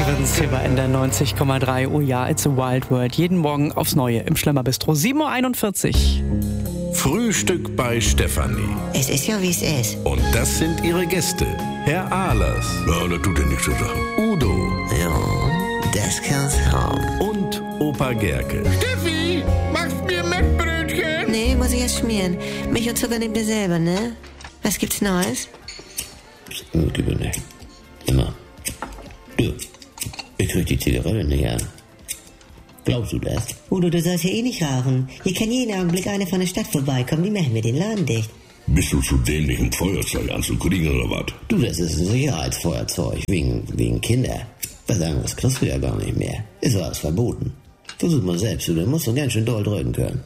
Evans hier bei NDR 90,3. Oh ja, it's a wild world. Jeden Morgen aufs Neue im Schlemmerbistro. 7:41 Uhr. Frühstück bei Stefanie. Es ist ja, wie es ist. Und das sind ihre Gäste. Herr Ahlers. Ja, das tut ja nichts zu sagen. Udo. Ja, das kann's haben. Und Opa Gerke. Steffi, machst mir Mettbrötchen? Nee, muss ich erst schmieren. Milch und Zucker nehmt ihr selber, ne? Was gibt's Neues? Gut nicht. Immer. Du, ich krieg die Zigarette nicht an. Glaubst du das? Udo, du sollst hier eh nicht rauchen. Hier kann jeden Augenblick eine von der Stadt vorbeikommen. Die machen mir den Laden dicht. Bist du zu dämlich, ein Feuerzeug anzukriegen oder was? Du, das ist ein Sicherheitsfeuerzeug. Wegen Kinder. Was sagen, das kriegst du ja gar nicht mehr. Ist alles verboten. Versuch mal selbst, du, dann musst du ganz schön doll drücken können.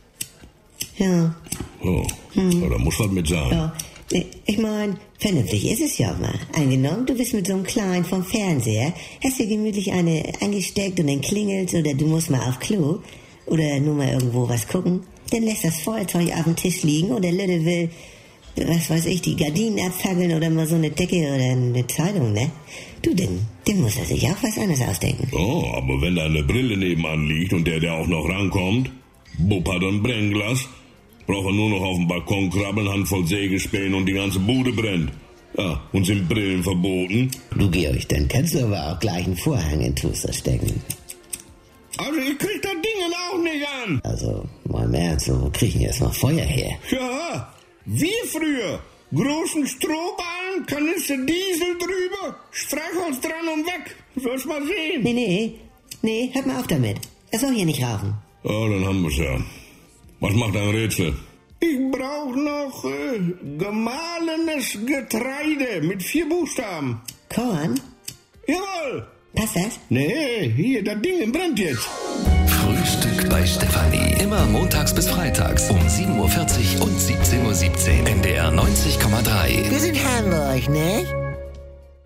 Ja. Oh, ja, da muss was mit sein. Ja. Ich mein, vernünftig ist es ja auch mal. Angenommen, du bist mit so einem Kleinen vom Fernseher, hast dir gemütlich eine angesteckt und dann klingelt's oder du musst mal auf Klo oder nur mal irgendwo was gucken. Dann lässt das Feuerzeug auf dem Tisch liegen und der Lütte will, was weiß ich, die Gardinen abfackeln oder mal so eine Decke oder eine Zeitung, ne? Du, dann muss er sich auch was anderes ausdenken. Oh, aber wenn da eine Brille nebenan liegt und der auch noch rankommt, Bub hat ein Brennglas, braucht er nur noch auf den Balkon krabbeln, Handvoll Sägespäne und die ganze Bude brennt. Ja, und sind Brillen verboten? Du, Georg, dann kannst du aber auch gleich einen Vorhang in den Toaster stecken. Also ich krieg das Ding auch nicht an. Also, mal im Ernst, wo kriegen jetzt noch Feuer her? Ja, wie früher. Großen Strohballen, Kanister Diesel drüber, Streichholz dran und weg. Sollst mal sehen. Nee, hört mal auf damit. Er soll hier nicht rauchen. Ja, dann haben wir's ja. Was macht ein Rätsel? Ich brauch noch gemahlenes Getreide mit 4 Buchstaben. Korn? Jawohl. Passt das? Nee, hier, das Ding brennt jetzt. Frühstück bei Stefanie. Immer montags bis freitags um 7:40 Uhr und 17:17 Uhr. NDR 90,3. Wir sind Hamburg, ne?